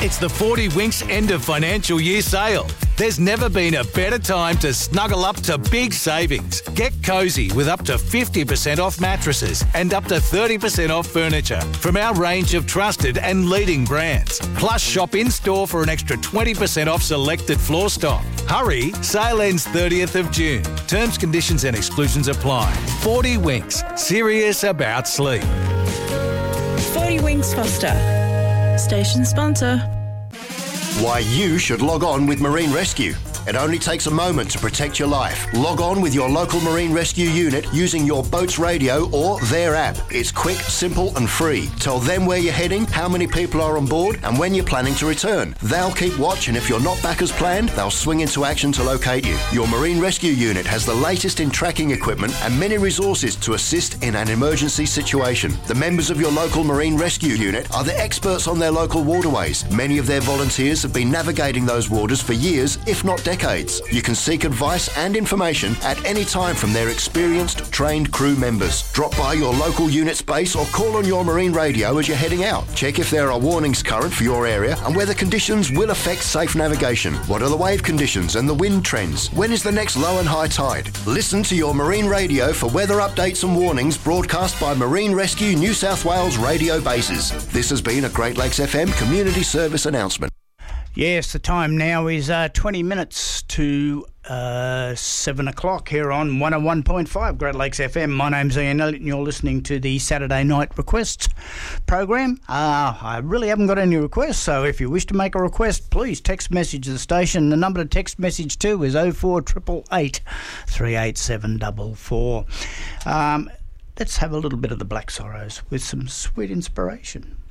It's the 40 Winks end of financial year sale. There's never been a better time to snuggle up to big savings. Get cosy with up to 50% off mattresses and up to 30% off furniture from our range of trusted and leading brands. Plus, shop in-store for an extra 20% off selected floor stock. Hurry, sale ends 30th of June. Terms, conditions and exclusions apply. 40 Winks, serious about sleep. 40 Winks Foster. Station sponsor. Why you should log on with Marine Rescue. It only takes a moment to protect your life. Log on with your local Marine Rescue unit using your boat's radio or their app. It's quick, simple and free. Tell them where you're heading, how many people are on board and when you're planning to return. They'll keep watch, and if you're not back as planned, they'll swing into action to locate you. Your Marine Rescue unit has the latest in tracking equipment and many resources to assist in an emergency situation. The members of your local Marine Rescue unit are the experts on their local waterways. Many of their volunteers have been navigating those waters for years, if not decades. You can seek advice and information at any time from their experienced, trained crew members. Drop by your local unit's base or call on your marine radio as you're heading out. Check if there are warnings current for your area and whether conditions will affect safe navigation. What are the wave conditions and the wind trends? When is the next low and high tide? Listen to your marine radio for weather updates and warnings broadcast by Marine Rescue New South Wales radio bases. This has been a Great Lakes FM community service announcement. Yes, the time now is 20 minutes to 7 o'clock here on 101.5 Great Lakes FM. My name's Ian Elliott and you're listening to the Saturday Night Requests program. I really haven't got any requests, so if you wish to make a request, please text message the station. The number to text message to is 04888 38744. Let's have a little bit of the Black Sorrows with some sweet inspiration.